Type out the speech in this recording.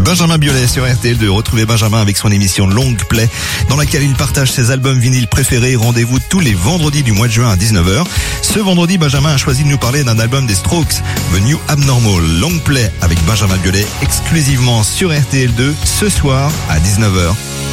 Benjamin Biolay sur RTL2. Retrouvez Benjamin avec son émission Long Play dans laquelle il partage ses albums vinyles préférés. Rendez-vous tous les vendredis du mois de juin à 19h. Ce vendredi, Benjamin a choisi de nous parler d'un album des Strokes, The New Abnormal. Long Play avec Benjamin Biolay exclusivement sur RTL2 ce soir à 19h.